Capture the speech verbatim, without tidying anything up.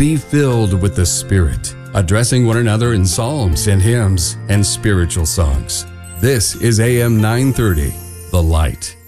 be filled with the Spirit, addressing one another in psalms and hymns and spiritual songs. This is A M nine thirty, The Light.